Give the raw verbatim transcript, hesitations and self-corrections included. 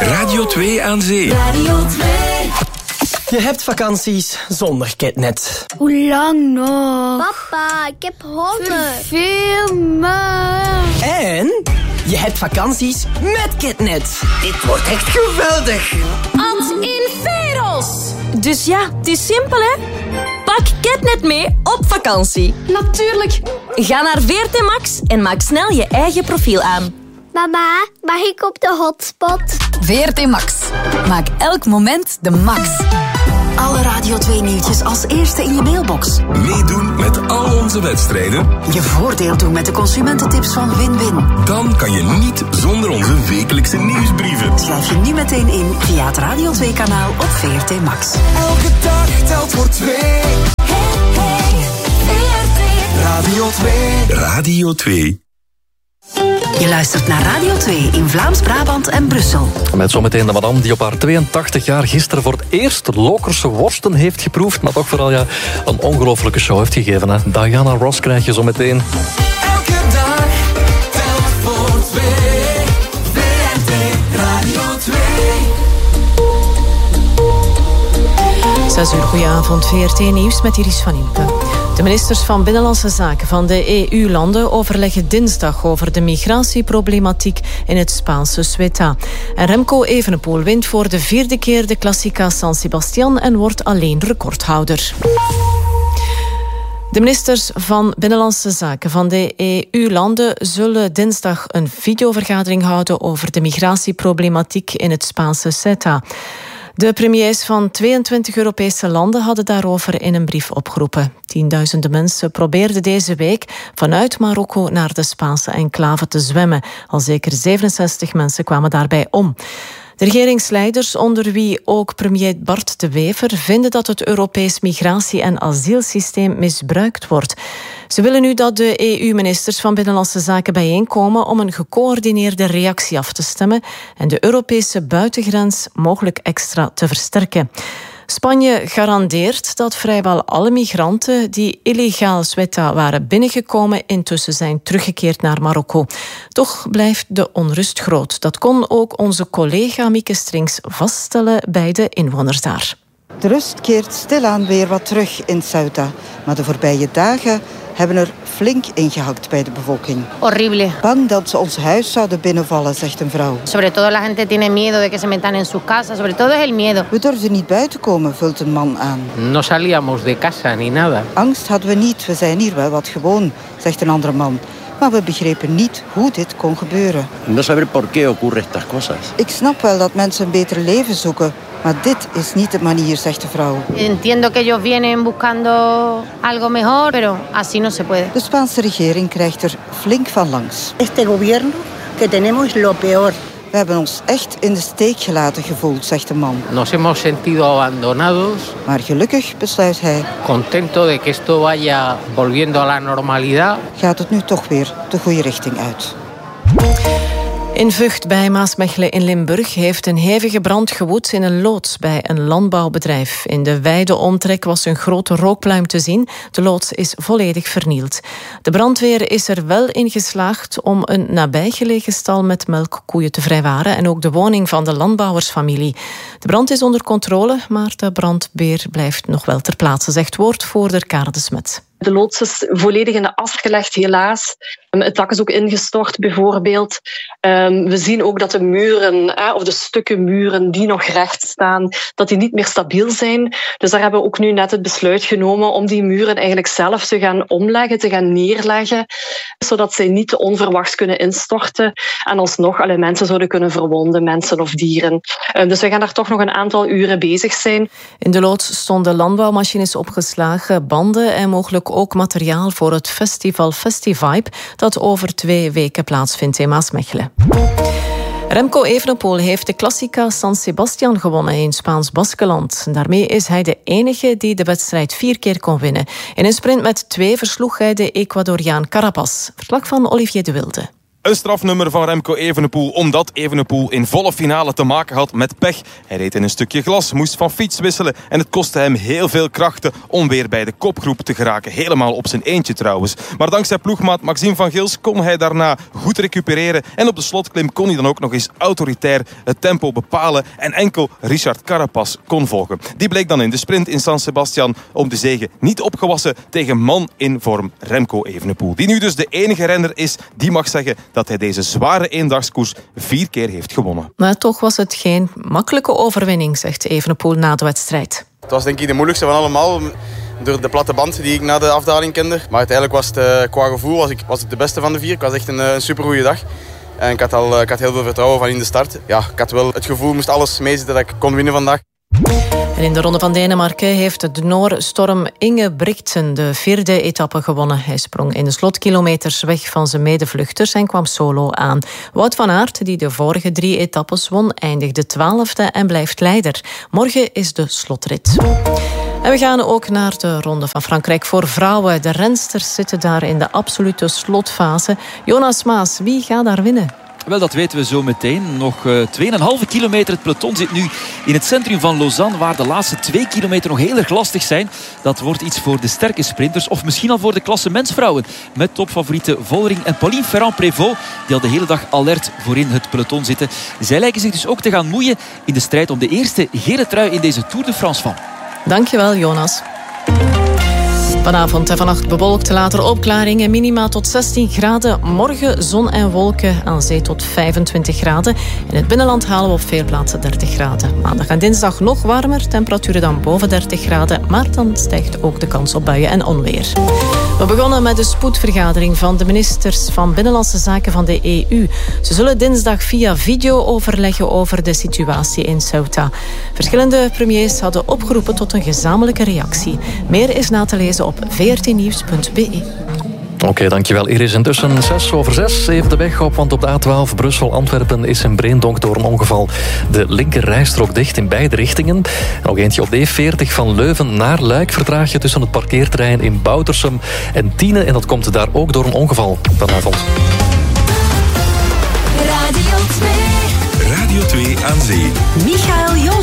Radio twee aan zee. Radio twee. Je hebt vakanties zonder Ketnet. Hoe lang nog? Papa, ik heb honger. Veel maar. En je hebt vakanties met Ketnet. Dit wordt echt geweldig. Ad Inferos. Dus ja, het is simpel, hè? Pak Ketnet mee op vakantie. Natuurlijk. Ga naar V R T Max en maak snel je eigen profiel aan. Mama, mag ik op de hotspot? V R T Max. Maak elk moment de max. Alle Radio twee nieuwtjes als eerste in je mailbox. Meedoen met al onze wedstrijden. Je voordeel doen met de consumententips van Win-Win. Dan kan je niet zonder onze wekelijkse nieuwsbrieven. Schrijf je nu meteen in via het Radio twee kanaal op V R T Max. Elke dag telt voor twee. Hey, hey, V R T. Radio twee. Radio twee. Je luistert naar Radio twee in Vlaams-Brabant en Brussel. Met zometeen de madame die op haar tweeëntachtig jaar gisteren voor het eerst Lokerse worsten heeft geproefd, maar toch vooral ja, een ongelofelijke show heeft gegeven. Hè. Diana Ross krijg je zometeen. Elke dag telt voor twee. V R T Radio twee. Zes uur, goedenavond. V R T Nieuws met Iris van Impe. De ministers van Binnenlandse Zaken van de E U-landen overleggen dinsdag over de migratieproblematiek in het Spaanse Ceuta. En Remco Evenepoel wint voor de vierde keer de Classica San Sebastián en wordt alleen recordhouder. De ministers van Binnenlandse Zaken van de E U-landen zullen dinsdag een videovergadering houden over de migratieproblematiek in het Spaanse Ceuta. De premiers van tweeëntwintig Europese landen hadden daarover in een brief opgeroepen. Tienduizenden mensen probeerden deze week vanuit Marokko naar de Spaanse enclave te zwemmen. Al zeker zevenenzestig mensen kwamen daarbij om. De regeringsleiders, onder wie ook premier Bart De Wever, vinden dat het Europees migratie- en asielsysteem misbruikt wordt. Ze willen nu dat de E U-ministers van Binnenlandse Zaken bijeenkomen om een gecoördineerde reactie af te stemmen en de Europese buitengrens mogelijk extra te versterken. Spanje garandeert dat vrijwel alle migranten die illegaal Ceuta waren binnengekomen intussen zijn teruggekeerd naar Marokko. Toch blijft de onrust groot. Dat kon ook onze collega Mieke Strings vaststellen bij de inwoners daar. De rust keert stilaan weer wat terug in Ceuta. Maar de voorbije dagen hebben er flink ingehakt bij de bevolking. Horrible. Bang dat ze ons huis zouden binnenvallen, zegt een vrouw. Sobre todo la gente tiene miedo de que se metan en su casa. Sobre todo es el miedo. We durfden niet buiten komen, vult een man aan. No salíamos de casa ni nada. Angst hadden we niet, we zijn hier wel wat gewoon, zegt een andere man. Maar we begrepen niet hoe dit kon gebeuren. No saber por qué ocurre estas cosas. Ik snap wel dat mensen een beter leven zoeken, maar dit is niet de manier, zegt de vrouw. Entiendo que ellos vienen buscando algo mejor, pero así no se puede. De Spaanse regering krijgt er flink van langs. Este gobierno que tenemos lo peor. We hebben ons echt in de steek gelaten gevoeld, zegt de man. Nos hemos sentido abandonados. Maar gelukkig besluit hij. Contento de que esto vaya volviendo a la normalidad. Gaat het nu toch weer de goede richting uit. In Vught bij Maasmechelen in Limburg heeft een hevige brand gewoed in een loods bij een landbouwbedrijf. In de wijde omtrek was een grote rookpluim te zien. De loods is volledig vernield. De brandweer is er wel in geslaagd om een nabijgelegen stal met melkkoeien te vrijwaren en ook de woning van de landbouwersfamilie. De brand is onder controle, maar de brandweer blijft nog wel ter plaatse, zegt woordvoerder Karel de Smet. De loods is volledig in de as gelegd, helaas. Het dak is ook ingestort, bijvoorbeeld. Um, we zien ook dat de muren, eh, of de stukken muren die nog recht staan, dat die niet meer stabiel zijn. Dus daar hebben we ook nu net het besluit genomen om die muren eigenlijk zelf te gaan omleggen, te gaan neerleggen, zodat zij niet onverwachts kunnen instorten en alsnog alle mensen zouden kunnen verwonden, mensen of dieren. Um, dus we gaan daar toch nog een aantal uren bezig zijn. In de loods stonden landbouwmachines opgeslagen, banden en mogelijk ook materiaal voor het festival Festivibe dat over twee weken plaatsvindt in Maasmechelen. Remco Evenepoel heeft de Classica San Sebastián gewonnen in Spaans Baskeland. Daarmee is hij de enige die de wedstrijd vier keer kon winnen. In een sprint met twee versloeg hij de Ecuadoriaan Carapaz. Verslag van Olivier de Wilde. Een strafnummer van Remco Evenepoel, omdat Evenepoel in volle finale te maken had met pech. Hij reed in een stukje glas, moest van fiets wisselen en het kostte hem heel veel krachten om weer bij de kopgroep te geraken. Helemaal op zijn eentje trouwens. Maar dankzij ploegmaat Maxime van Gils kon hij daarna goed recupereren en op de slotklim kon hij dan ook nog eens autoritair het tempo bepalen en enkel Richard Carapaz kon volgen. Die bleek dan in de sprint in San Sebastian om de zege niet opgewassen tegen man in vorm Remco Evenepoel. Die nu dus de enige renner is die mag zeggen dat hij deze zware eendagskoers vier keer heeft gewonnen. Maar toch was het geen makkelijke overwinning, zegt Evenepoel na de wedstrijd. Het was denk ik de moeilijkste van allemaal, door de platte band die ik na de afdaling kende. Maar uiteindelijk was het, uh, qua gevoel was ik, was het de beste van de vier. Het was echt een, een supergoeie dag. En ik had, al, ik had heel veel vertrouwen van in de start. Ja, ik had wel het gevoel, moest alles meezitten dat ik kon winnen vandaag. En in de Ronde van Denemarken heeft de Noor Storm Ingebrigtsen de vierde etappe gewonnen. Hij sprong in de slotkilometers weg van zijn medevluchters en kwam solo aan. Wout van Aert, die de vorige drie etappes won, eindigde twaalfde en blijft leider. Morgen is de slotrit. En we gaan ook naar de Ronde van Frankrijk voor vrouwen. De rensters zitten daar in de absolute slotfase. Jonas Maas, wie gaat daar winnen? Wel, dat weten we zo meteen. Nog uh, twee komma vijf kilometer. Het peloton zit nu in het centrum van Lausanne, waar de laatste twee kilometer nog heel erg lastig zijn. Dat wordt iets voor de sterke sprinters, of misschien al voor de klassementsvrouwen. Met topfavorieten Vollering en Pauline Ferrand-Prévot, die al de hele dag alert voorin het peloton zitten. Zij lijken zich dus ook te gaan moeien in de strijd om de eerste gele trui in deze Tour de France van. Dankjewel, Jonas. Vanavond en vannacht bewolkt, later opklaringen, minima tot zestien graden. Morgen zon en wolken, aan zee tot vijfentwintig graden. In het binnenland halen we op veel plaatsen dertig graden. Maandag en dinsdag nog warmer, temperaturen dan boven dertig graden. Maar dan stijgt ook de kans op buien en onweer. We begonnen met de spoedvergadering van de ministers van Binnenlandse Zaken van de E U. Ze zullen dinsdag via video overleggen over de situatie in Ceuta. Verschillende premiers hadden opgeroepen tot een gezamenlijke reactie. Meer is na te lezen op v r t nieuws punt b e. Oké, okay, dankjewel Iris. Intussen zes over zes. Even de weg op, want op de A twaalf Brussel-Antwerpen is in Breendonk door een ongeval de linker rijstrook dicht in beide richtingen. En nog eentje op de E veertig van Leuven naar Luik vertraag je tussen het parkeerterrein in Boutersum en Tiene. En dat komt daar ook door een ongeval vanavond. Radio twee. Radio twee aan zee. Michael Joos.